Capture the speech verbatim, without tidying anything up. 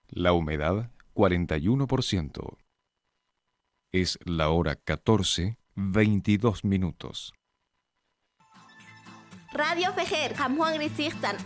La humedad, cuarenta y uno por ciento. Es la hora catorce, veintidós minutos. Radio Fejer, Jamjuan Grisistan,